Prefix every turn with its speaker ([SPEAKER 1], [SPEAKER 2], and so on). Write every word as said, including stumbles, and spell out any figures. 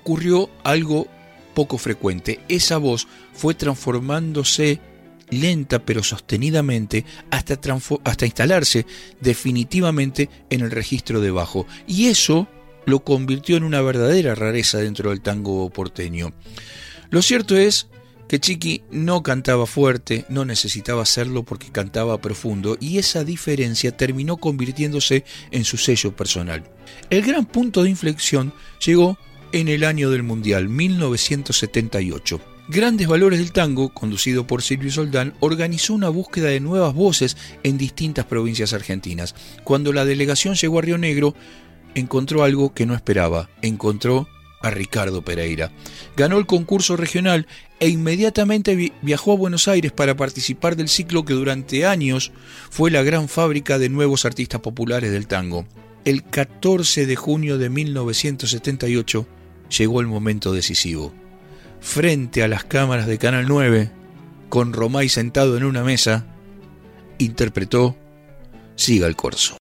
[SPEAKER 1] ocurrió algo poco frecuente. Esa voz fue transformándose lenta pero sostenidamente hasta, hasta instalarse definitivamente en el registro de bajo, y eso lo convirtió en una verdadera rareza dentro del tango porteño. Lo cierto es que Chiqui no cantaba fuerte, no necesitaba hacerlo porque cantaba profundo, y esa diferencia terminó convirtiéndose en su sello personal. El gran punto de inflexión llegó en el año del Mundial, mil novecientos setenta y ocho. Grandes Valores del Tango, conducido por Silvio Soldán, organizó una búsqueda de nuevas voces en distintas provincias argentinas. Cuando la delegación llegó a Río Negro, encontró algo que no esperaba. Encontró a Ricardo Pereira. Ganó el concurso regional e inmediatamente vi- viajó a Buenos Aires para participar del ciclo que durante años fue la gran fábrica de nuevos artistas populares del tango. El catorce de junio de mil novecientos setenta y ocho llegó el momento decisivo. Frente a las cámaras de Canal nueve, con Romay sentado en una mesa, interpretó Siga el Corso.